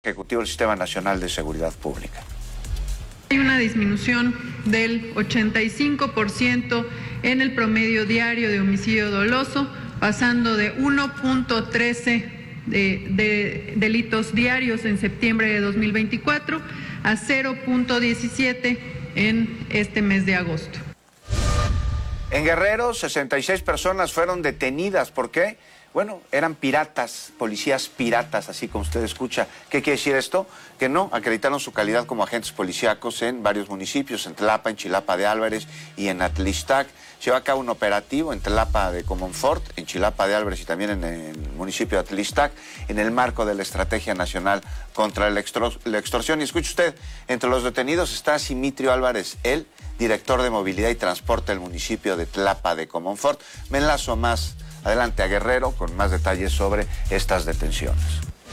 Ejecutivo del Sistema Nacional de Seguridad Pública. Hay una disminución del 85% en el promedio diario de homicidio doloso, pasando de 1.13 de delitos diarios en septiembre de 2024 a 0.17 en este mes de agosto. En Guerrero, 66 personas fueron detenidas. ¿Por qué? Bueno, eran piratas, policías piratas, así como usted escucha. ¿Qué quiere decir esto? Que no acreditaron su calidad como agentes policíacos en varios municipios, en Tlapa, en Chilapa de Álvarez y en Atlixtac. Se lleva a cabo un operativo en Tlapa de Comonfort, en Chilapa de Álvarez y también en el municipio de Atlixtac, en el marco de la Estrategia Nacional contra la Extorsión. Y escuche usted, entre los detenidos está Simitrio Álvarez, el director de Movilidad y Transporte del municipio de Tlapa de Comonfort. Me enlazo más adelante a Guerrero con más detalles sobre estas detenciones.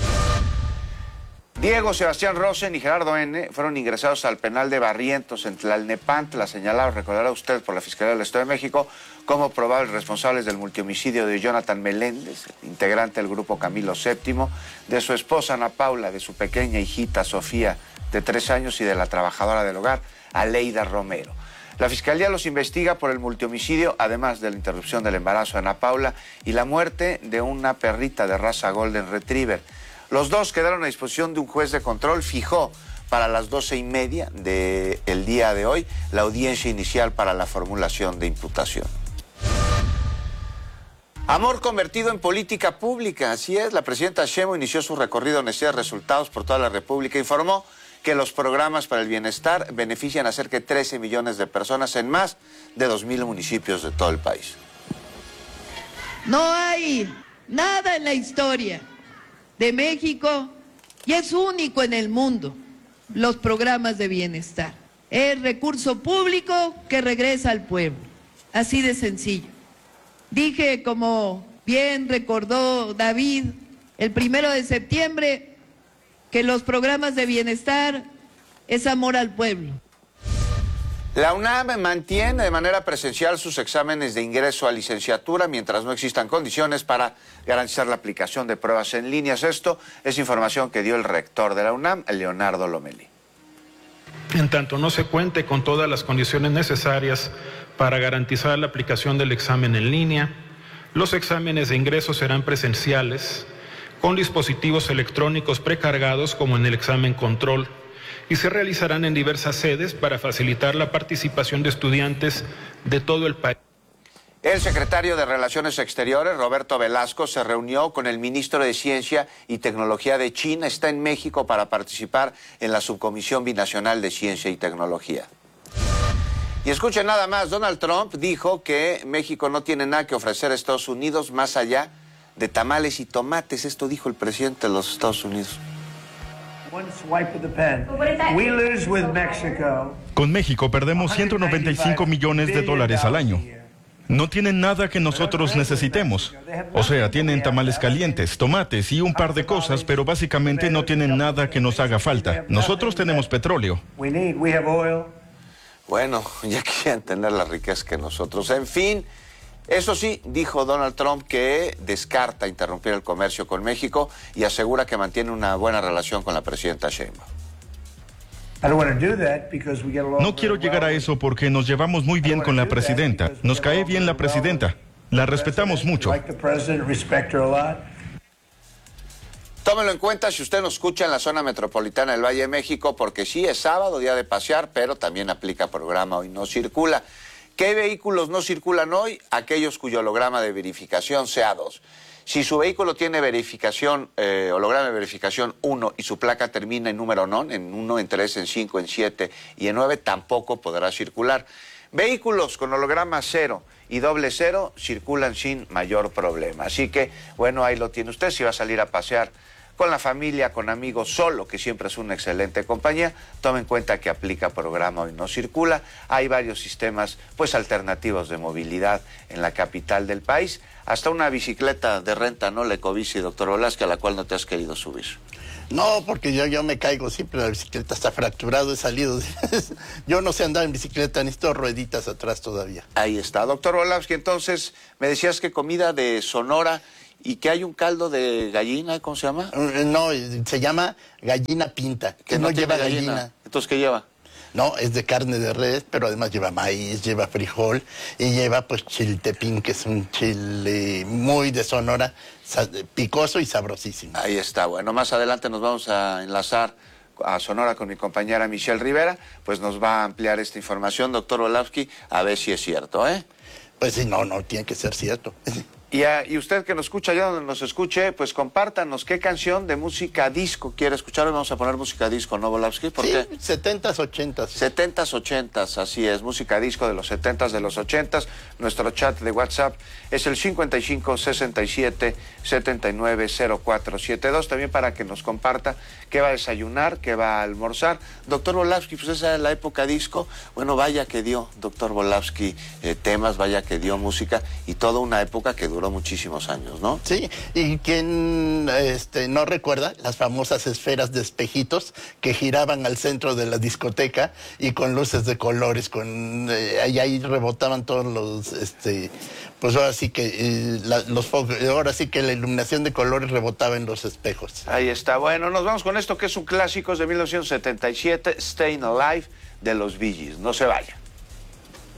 Diego Sebastián Rosen y Gerardo N. fueron ingresados al penal de Barrientos en Tlalnepantla, señalados, recordará usted, por la Fiscalía del Estado de México como probables responsables del multihomicidio de Jonathan Meléndez, integrante del grupo Camilo VII, de su esposa Ana Paula, de su pequeña hijita Sofía, de 3 años, y de la trabajadora del hogar, Aleida Romero. La Fiscalía los investiga por el multihomicidio, además de la interrupción del embarazo de Ana Paula y la muerte de una perrita de raza Golden Retriever. Los dos quedaron a disposición de un juez de control. Fijó para las 12:30 del día de hoy la audiencia inicial para la formulación de imputación. Amor convertido en política pública, así es. La presidenta Sheinbaum inició su recorrido Honestidad de Resultados por toda la República. Informó que los programas para el bienestar benefician a cerca de 13 millones de personas en más de 2,000 municipios de todo el país. No hay nada en la historia de México, y es único en el mundo, los programas de bienestar. Es recurso público que regresa al pueblo, así de sencillo. Dije, como bien recordó David, el 1 de septiembre, que los programas de bienestar es amor al pueblo. La UNAM mantiene de manera presencial sus exámenes de ingreso a licenciatura mientras no existan condiciones para garantizar la aplicación de pruebas en líneas. Esto es información que dio el rector de la UNAM, Leonardo Lomelí. En tanto no se cuente con todas las condiciones necesarias para garantizar la aplicación del examen en línea, los exámenes de ingreso serán presenciales, con dispositivos electrónicos precargados como en el examen control, y se realizarán en diversas sedes para facilitar la participación de estudiantes de todo el país. El secretario de Relaciones Exteriores, Roberto Velasco, se reunió con el ministro de Ciencia y Tecnología de China. Está en México para participar en la Subcomisión Binacional de Ciencia y Tecnología. Y escuchen nada más, Donald Trump dijo que México no tiene nada que ofrecer a Estados Unidos más allá de tamales y tomates. Esto dijo el presidente de los Estados Unidos. Con México perdemos 195 millones de dólares al año. No tienen nada que nosotros necesitemos. O sea, tienen tamales calientes, tomates y un par de cosas, pero básicamente no tienen nada que nos haga falta. Nosotros tenemos petróleo. Bueno, ya quisieran tener la riqueza que nosotros. En fin, eso sí, dijo Donald Trump que descarta interrumpir el comercio con México y asegura que mantiene una buena relación con la presidenta Sheinbaum. No quiero llegar a eso porque nos llevamos muy bien con la presidenta. Nos cae bien la presidenta. La respetamos mucho. Tómelo en cuenta si usted nos escucha en la zona metropolitana del Valle de México, porque sí, es sábado, día de pasear, pero también aplica programa Hoy No Circula. ¿Qué vehículos no circulan hoy? Aquellos cuyo holograma de verificación sea 2. Si su vehículo tiene verificación, holograma de verificación 1 y su placa termina en número non, en 1, en 3, en 5, en 7 y en 9, tampoco podrá circular. Vehículos con holograma 0 y doble 0 circulan sin mayor problema. Así que, bueno, ahí lo tiene usted. Si va a salir a pasear con la familia, con amigos, solo, que siempre es una excelente compañía, tome en cuenta que aplica programa Hoy No Circula. Hay varios sistemas, pues, alternativos de movilidad en la capital del país. Hasta una bicicleta de renta, ¿no? La Ecobici, doctor Velázquez, a la cual no te has querido subir. No, porque yo me caigo siempre, la bicicleta está fracturado, he salido. Yo no sé andar en bicicleta, necesito rueditas atrás todavía. Ahí está, doctor Velázquez. Entonces, me decías que comida de Sonora y que hay un caldo de gallina, ¿cómo se llama? No, se llama gallina pinta, que no tiene lleva gallina. Entonces, ¿qué lleva? No, es de carne de res, pero además lleva maíz, lleva frijol y lleva pues chiltepín, que es un chile muy de Sonora, picoso y sabrosísimo. Ahí está. Bueno, más adelante nos vamos a enlazar a Sonora con mi compañera Michelle Rivera, pues nos va a ampliar esta información, doctor Volapsky, a ver si es cierto, ¿eh? Pues sí, no, tiene que ser cierto. Y usted que nos escucha, allá donde nos escuche, pues compártanos qué canción de música disco quiere escuchar. Hoy vamos a poner música disco, ¿no, Volapsky? ¿Por qué? 70s, 80s. 70s, 80s, así es, música disco de los 70s, de los 80s. Nuestro chat de WhatsApp es el 55 67 79 0472, también para que nos comparta qué va a desayunar, qué va a almorzar. Doctor Volapsky, pues esa es la época disco. Bueno, vaya que dio, doctor Volapsky, temas, vaya que dio música y toda una época que duró muchísimos años, ¿no? Sí, y quien no recuerda las famosas esferas de espejitos que giraban al centro de la discoteca y con luces de colores, ahí rebotaban todos los, pues ahora sí que los focos, ahora sí que la iluminación de colores rebotaba en los espejos. Ahí está. Bueno, nos vamos con esto que es un clásico de 1977, Staying Alive de los Bee Gees. No se vayan.